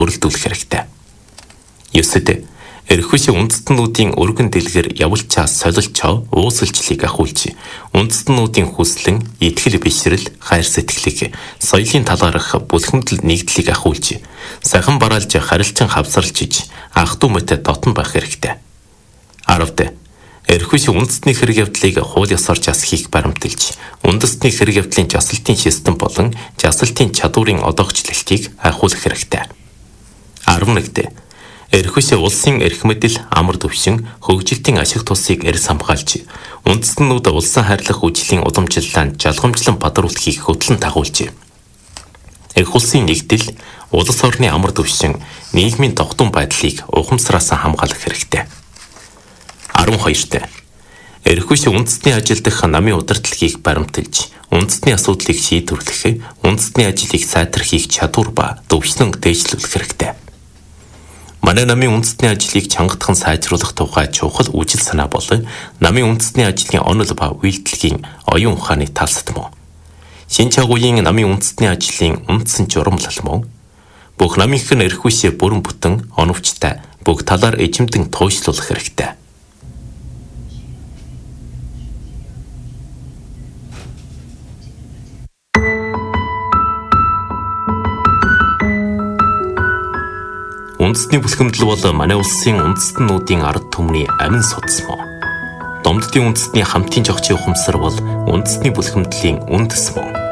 өрөлдүүлэх хэрэгтэй. 9-д эрхүйсийн үндэстнүүдийн өргөн дэлгэр явуулчаа солилчоо уусалчлыг ахуулж, үндэстнүүдийн хүслэн, итгэл бишрэл, хайр сэтгэлийг соёлын талаарх бүлхэмдэл нэгдлийг ахуулж, сахин бараалж харилцан хавсарлж, ах トゥ мэт дотн байх хэрэгтэй. 10-д эрхүйсийн үндэстний хэрэг явдлыг хууль ёсоор жасахыг баримталж, үндэстний хэрэг явдлын жасалтын систем болон жасалтын чадварын одоогчлолтыг ахиулах хэрэгтэй. 11-д эрхүйсийн улсын эрх мэдэл, амар төвшин, хөгжилтийн ашиг тусыг эрс хамгаалж, үндэстнүүд улсын хайрлах үжлийн удамжлалаанд жалгамжлан бадруулахыг хөтлөн дагуулж, эрх улсын нэгдэл, улс орны амар төвшин, нийгмийн тогтун байдлыг ухамсараас хамгаалах хэрэгтэй. 12-д эрхүйсийн үндэстний ажил дах намын удирдлагыг баримталж, үндэстний асуудлыг шийдвэрлэх, үндэстний ажлыг сайтархийг чадвар ба төвшлэн дээшлүүлэх хэрэгтэй. Манай намын үндэстний ажлыг чангатхан сайжруулах тухай чухал үжил санаа бол намын үндэстний ажлын онол ба үйлдэлгийн оюун ухааны талсад мөн. Шинэ чагуугийн намын үндэстний ажлын үндсэн журамлал мөн. Бүх намынх нь эрхүйсээ бүрэн бүтэн оновчтой бүх талаар эзэмдэн туйшлуулах хэрэгтэй. Үндэстний бүлхэмдэл бол манай улсын үндэстнүүдийн ард түмний амин судас мөн. Домддын үндэстний хамтын жогчийн ухамсар бол үндэстний бүлхэмдлийн үндэс мөн.